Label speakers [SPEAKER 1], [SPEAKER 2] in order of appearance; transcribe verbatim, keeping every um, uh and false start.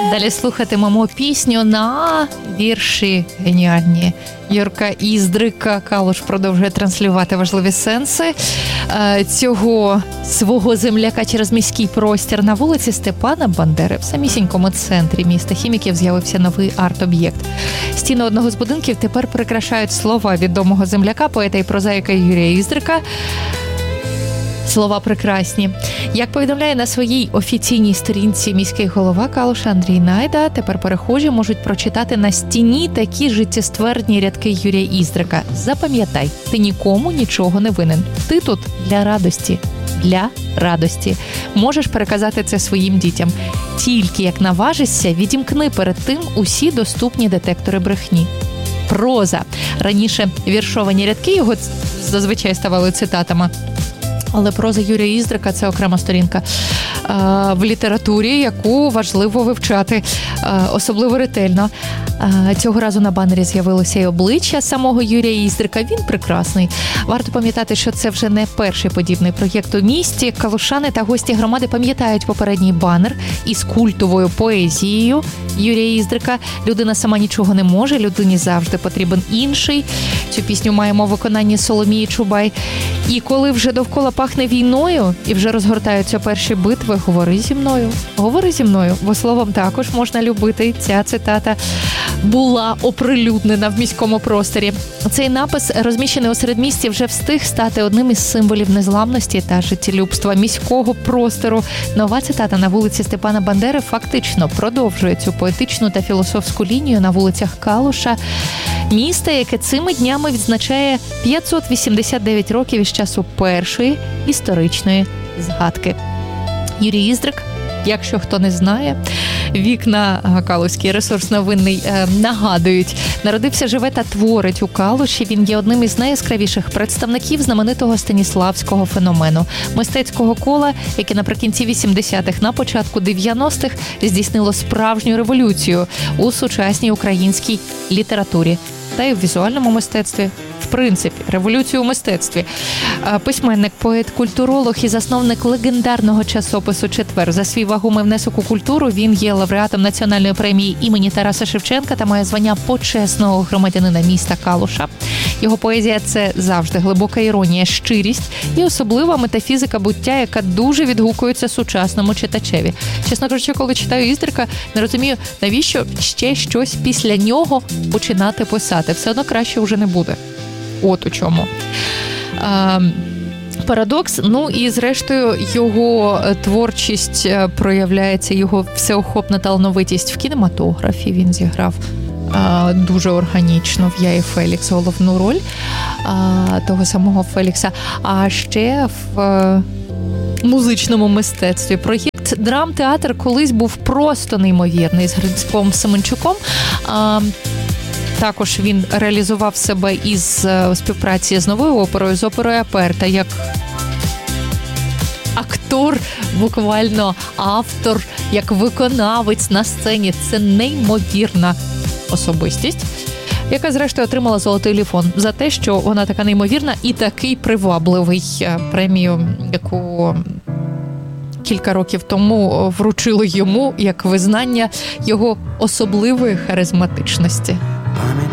[SPEAKER 1] Далі слухатимемо пісню на вірші геніальні Юрка Іздрика. Калуш продовжує транслювати важливі сенси цього свого земляка через міський простір. На вулиці Степана Бандери в самісінькому центрі міста Хіміків з'явився новий арт-об'єкт. Стіни одного з будинків тепер прикрашають слова відомого земляка, поета і прозаїка Юрія Іздрика. Слова прекрасні. Як повідомляє на своїй офіційній сторінці міський голова Калуша Андрій Найда, тепер перехожі можуть прочитати на стіні такі життєствердні рядки Юрія Іздрика. Запам'ятай, ти нікому нічого не винен. Ти тут для радості. Для радості. Можеш переказати це своїм дітям. Тільки як наважишся, відімкни перед тим усі доступні детектори брехні. Проза. Раніше віршовані рядки його зазвичай ставали цитатами. Але проза Юрія Іздрика – це окрема сторінка а, в літературі, яку важливо вивчати, а, особливо ретельно. А, цього разу на банері з'явилося і обличчя самого Юрія Іздрика. Він прекрасний. Варто пам'ятати, що це вже не перший подібний проєкт у місті. Калушани та гості громади пам'ятають попередній банер із культовою поезією Юрія Іздрика. Людина сама нічого не може, людині завжди потрібен інший. Цю пісню маємо в виконанні Соломії Чубай. І коли вже довкола пахне війною і вже розгортаються перші битви, говори зі мною. Говори зі мною, бо словом також можна любити. Ця цитата була оприлюднена в міському просторі. Цей напис, розміщений у середмісті, вже встиг стати одним із символів незламності та життєлюбства міського простору. Нова цитата на вулиці Степана Бандери фактично продовжує цю поетичну та філософську лінію на вулицях Калуша, міста, яке цими днями відзначає п'ятсот вісімдесят дев'ять років із часу першої історичної згадки. Юрій Іздрик, якщо хто не знає, вікна Калуський ресурс новинний нагадують. Народився, живе та творить у Калуші. Він є одним із найяскравіших представників знаменитого станіславського феномену. Мистецького кола, яке наприкінці вісімдесятих, на початку дев'яностих здійснило справжню революцію у сучасній українській літературі та й у візуальному мистецтві. В принципі, революцію у мистецтві. Письменник, поет, культуролог і засновник легендарного часопису «Четвер». За свій вагомий внесок у культуру він є лауреатом національної премії імені Тараса Шевченка та має звання почесного громадянина міста Калуша. Його поезія – це завжди глибока іронія, щирість і особлива метафізика буття, яка дуже відгукується сучасному читачеві. Чесно кажучи, коли читаю Іздрика, не розумію, навіщо ще щось після нього починати писати. Все одно краще вже не буде. От у чому. А, парадокс. Ну і зрештою його творчість проявляється, його всеохопна талановитість в кінематографі. Він зіграв а, дуже органічно в «Я і Фелікс» головну роль а, того самого Фелікса. А ще в а, музичному мистецтві проєкт «Драмтеатр» колись був просто неймовірний з Грицьком Семенчуком. А, Також він реалізував себе із співпраці з новою оперою, з оперою «Аперта», як актор, буквально автор, як виконавець на сцені. Це неймовірна особистість, яка зрештою отримала «Золотий ліфон» за те, що вона така неймовірна і такий привабливий. Премію, яку кілька років тому вручили йому як визнання його особливої харизматичності.